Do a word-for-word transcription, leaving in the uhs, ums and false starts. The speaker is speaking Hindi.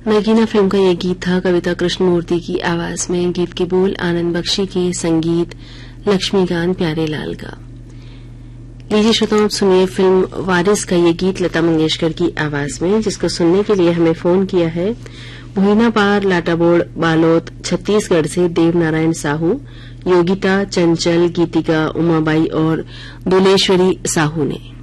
नगीना फिल्म का ये गीत था कविता कृष्णमूर्ति की आवाज में। गीत के बोल आनंद बख्शी के, संगीत लक्ष्मीकांत प्यारेलाल का। लीजिए श्रोताओं, आप सुनिए फिल्म वारिस का ये गीत लता मंगेशकर की आवाज में, जिसको सुनने के लिए हमें फोन किया है भुईनापार लाटाबोड़ बालोद छत्तीसगढ़ से देव नारायण साहू, योगिता, चंचल, गीतिका, उमाबाई और दुलेश्वरी साहू ने।